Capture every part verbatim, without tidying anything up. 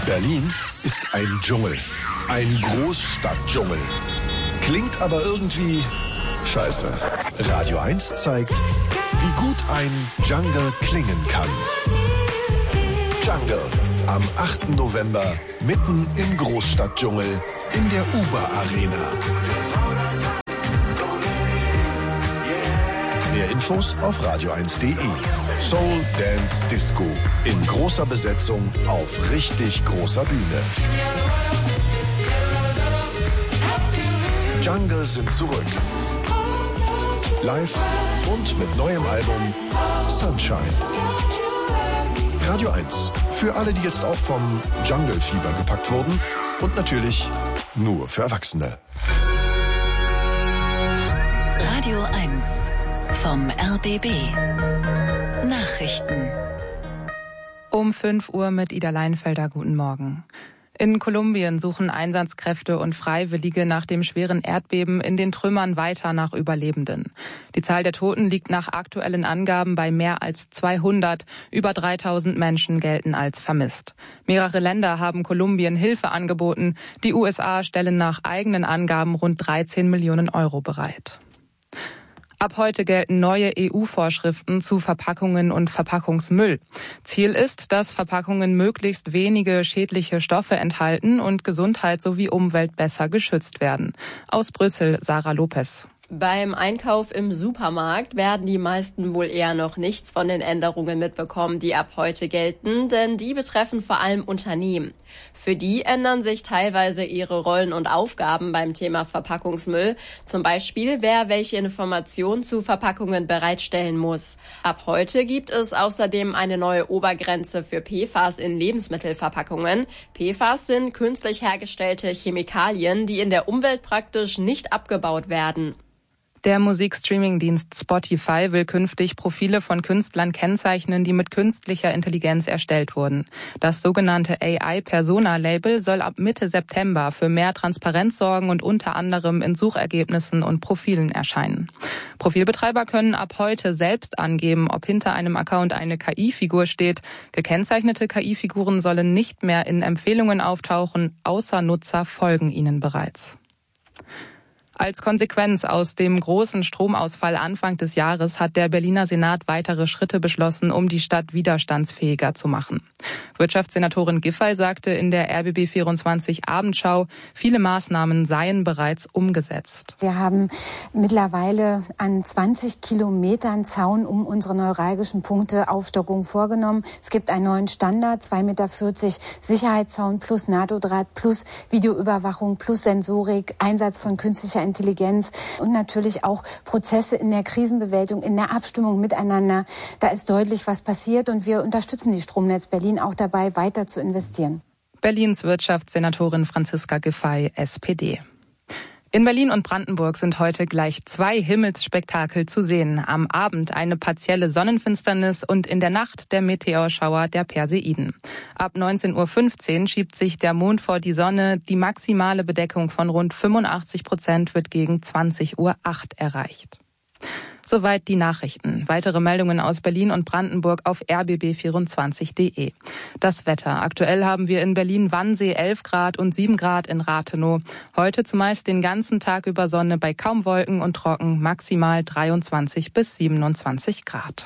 Berlin ist ein Dschungel. Ein Großstadtdschungel. Klingt aber irgendwie scheiße. Radio eins zeigt, wie gut ein Jungle klingen kann. Jungle. Am achten November mitten im Großstadtdschungel in der Uber Arena. Mehr Infos auf radio eins punkt de. Soul Dance Disco in großer Besetzung auf richtig großer Bühne. Jungle sind zurück. Live und mit neuem Album Sunshine. Radio eins. Für alle, die jetzt auch vom Jungle-Fieber gepackt wurden. Und natürlich nur für Erwachsene. Radio eins vom R B B. Nachrichten. Um fünf Uhr mit Ida Leinfelder. Guten Morgen. In Kolumbien suchen Einsatzkräfte und Freiwillige nach dem schweren Erdbeben in den Trümmern weiter nach Überlebenden. Die Zahl der Toten liegt nach aktuellen Angaben bei mehr als zweihundert. Über dreitausend Menschen gelten als vermisst. Mehrere Länder haben Kolumbien Hilfe angeboten. Die U S A stellen nach eigenen Angaben rund dreizehn Millionen Euro bereit. Ab heute gelten neue E U-Vorschriften zu Verpackungen und Verpackungsmüll. Ziel ist, dass Verpackungen möglichst wenige schädliche Stoffe enthalten und Gesundheit sowie Umwelt besser geschützt werden. Aus Brüssel, Sarah Lopez. Beim Einkauf im Supermarkt werden die meisten wohl eher noch nichts von den Änderungen mitbekommen, die ab heute gelten, denn die betreffen vor allem Unternehmen. Für die ändern sich teilweise ihre Rollen und Aufgaben beim Thema Verpackungsmüll, zum Beispiel wer welche Informationen zu Verpackungen bereitstellen muss. Ab heute gibt es außerdem eine neue Obergrenze für P F A S in Lebensmittelverpackungen. P F A S sind künstlich hergestellte Chemikalien, die in der Umwelt praktisch nicht abgebaut werden. Der Musikstreaming-Dienst Spotify will künftig Profile von Künstlern kennzeichnen, die mit künstlicher Intelligenz erstellt wurden. Das sogenannte A I-Persona-Label soll ab Mitte September für mehr Transparenz sorgen und unter anderem in Suchergebnissen und Profilen erscheinen. Profilbetreiber können ab heute selbst angeben, ob hinter einem Account eine K I-Figur steht. Gekennzeichnete K I-Figuren sollen nicht mehr in Empfehlungen auftauchen, außer Nutzer folgen ihnen bereits. Als Konsequenz aus dem großen Stromausfall Anfang des Jahres hat der Berliner Senat weitere Schritte beschlossen, um die Stadt widerstandsfähiger zu machen. Wirtschaftssenatorin Giffey sagte in der R B B vierundzwanzig Abendschau, viele Maßnahmen seien bereits umgesetzt. Wir haben mittlerweile an zwanzig Kilometern Zaun um unsere neuralgischen Punkte Aufstockung vorgenommen. Es gibt einen neuen Standard, zwei Meter vierzig Sicherheitszaun plus NATO-Draht plus Videoüberwachung plus Sensorik, Einsatz von künstlicher Intelligenz und natürlich auch Prozesse in der Krisenbewältigung, in der Abstimmung miteinander. Da ist deutlich was passiert und wir unterstützen die Stromnetz Berlin auch dabei, weiter zu investieren. Berlins Wirtschaftssenatorin Franziska Giffey, S P D. In Berlin und Brandenburg sind heute gleich zwei Himmelsspektakel zu sehen. Am Abend eine partielle Sonnenfinsternis und in der Nacht der Meteorschauer der Perseiden. Ab neunzehn Uhr fünfzehn schiebt sich der Mond vor die Sonne. Die maximale Bedeckung von rund fünfundachtzig Prozent wird gegen zwanzig Uhr acht erreicht. Soweit die Nachrichten. Weitere Meldungen aus Berlin und Brandenburg auf r b b vierundzwanzig punkt de. Das Wetter. Aktuell haben wir in Berlin-Wannsee elf Grad und sieben Grad in Rathenow. Heute zumeist den ganzen Tag über Sonne bei kaum Wolken und trocken, maximal dreiundzwanzig bis siebenundzwanzig Grad.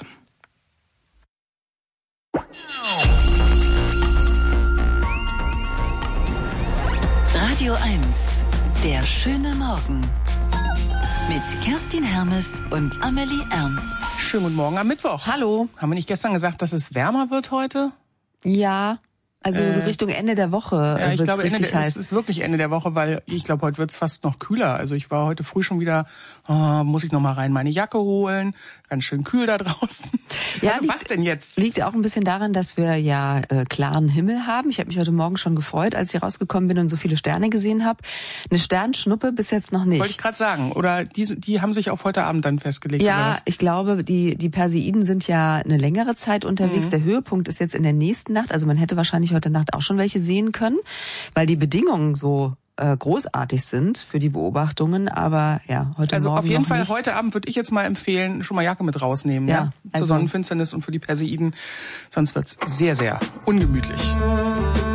Radio eins. Der schöne Morgen. Mit Kerstin Hermes und Amelie Ernst. Schönen guten Morgen am Mittwoch. Hallo. Haben wir nicht gestern gesagt, dass es wärmer wird heute? Ja, also äh, so Richtung Ende der Woche ja, ich wird's glaube, richtig Ende, heiß. Es ist wirklich Ende der Woche, weil ich glaube, heute wird es fast noch kühler. Also ich war heute früh schon wieder, oh, muss ich noch mal rein meine Jacke holen. Ganz schön kühl da draußen. Ja, also liegt, was denn jetzt? Liegt auch ein bisschen daran, dass wir ja äh, klaren Himmel haben. Ich habe mich heute Morgen schon gefreut, als ich rausgekommen bin und so viele Sterne gesehen habe. Eine Sternschnuppe bis jetzt noch nicht. Wollte ich gerade sagen. Oder die, die haben sich auf heute Abend dann festgelegt? Ja, oder was? Ich glaube, die, die Perseiden sind ja eine längere Zeit unterwegs. Mhm. Der Höhepunkt ist jetzt in der nächsten Nacht. Also man hätte wahrscheinlich heute Nacht auch schon welche sehen können, weil die Bedingungen so äh, großartig sind für die Beobachtungen, aber ja, heute also Morgen auf jeden noch Fall nicht. Heute Abend würde ich jetzt mal empfehlen, schon mal Jacke mit rausnehmen, ja, ja? Also zur Sonnenfinsternis und für die Perseiden, sonst wird's sehr, sehr ungemütlich.